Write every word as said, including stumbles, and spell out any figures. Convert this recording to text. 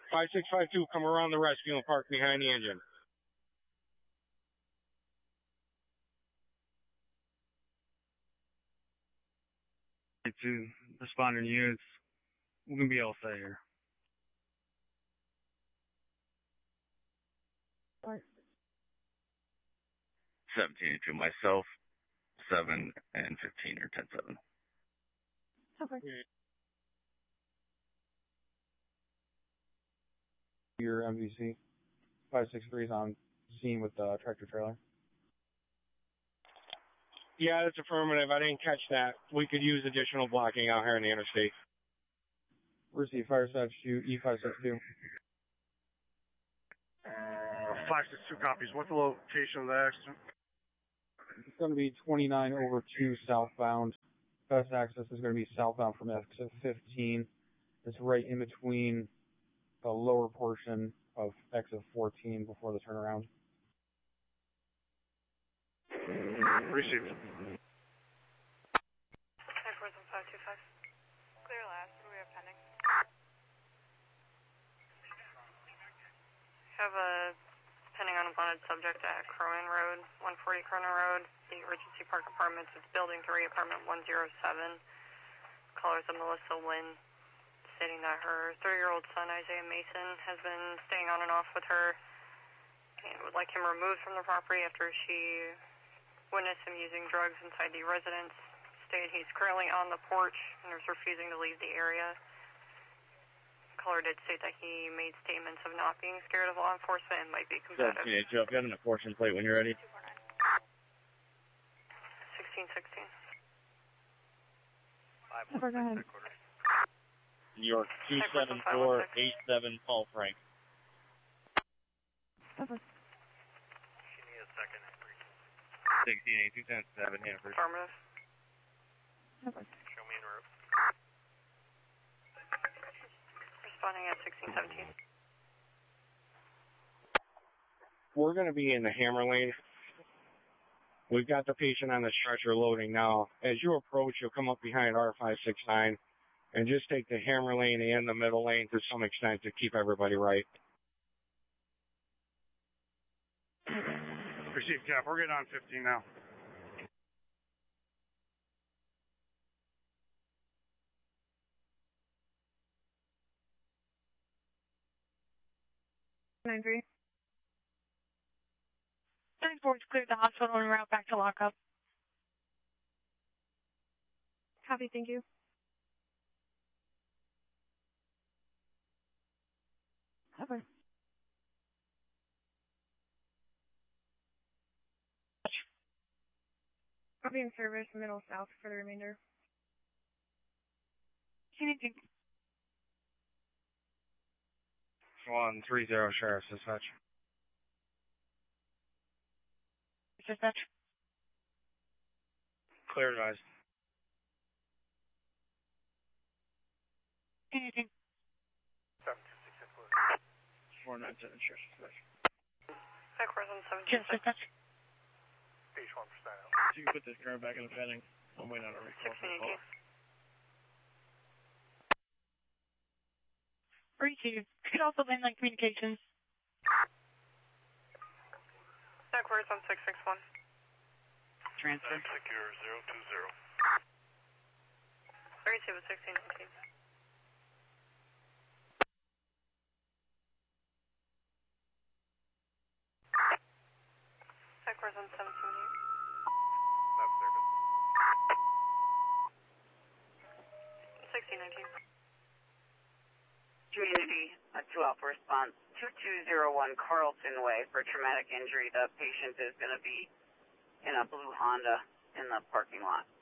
five six five two, come around the rescue and park behind the engine. To responding units, we're going to be all set here. seventeen to myself, seven and fifteen or ten seven. Okay. Your M V C five six three is on scene with the tractor trailer. Yeah, that's affirmative. I didn't catch that. We could use additional blocking out here in the interstate. Receive fire substitute E five six two. five six two copies. What's the location of the accident? It's going to be twenty-nine over two southbound. Best access is going to be southbound from exit fifteen. It's right in between the lower portion of exit fourteen before the turnaround. Received. five two five. Clear last. What do we have pending? Have a pending unwanted subject at Cronin Road, one forty Cronin Road, the Regency Park Apartments. It's Building three, Apartment one oh seven. Callers of Melissa Lynn, stating that her thirty-year-old son, Isaiah Mason, has been staying on and off with her and would like him removed from the property after she witnessed him using drugs inside the residence. Stated he's currently on the porch and is refusing to leave the area. Caller did state that he made statements of not being scared of law enforcement and might be combative. Yeah, Joe, I've got an enforcement plate when you're ready. sixteen sixteen. Over, go ahead. New York two seven four eight seven, Paul Frank. Over. Give me a second. sixteen eight two ten seven, Hanford. Affirmative. Over. Show me en route. Responding at sixteen seventeen. We're going to be in the hammer lane. We've got the patient on the stretcher loading now. As you approach, you'll come up behind R five six nine and just take the hammer lane and the middle lane to some extent to keep everybody right. Received, Cap. We're getting on fifteen now. nine three. nine four is cleared the hospital and route back to lockup. Copy, thank you. Over. I'll be in service middle south for the remainder. Anything. one three zero, Sheriff, dispatch. Dispatch. Clear advised. Anything. seven two six six four nine seven, Sheriff, dispatch. Backwards on seven two Yes, six. dispatch. Page one for sign out. So you can put this car back in the pending. I'm waiting on a recall. sixteen eighteen. Receive. Could also landline communications. Backwards on six six one. Transfer. Secure zero two zero. Receive at sixteen eighteen. Backwards on seven seventy eight. Not service. sixteen nineteen. Community, a two Alpha response, two two zero one Carlton Way for traumatic injury. The patient is going to be in a blue Honda in the parking lot.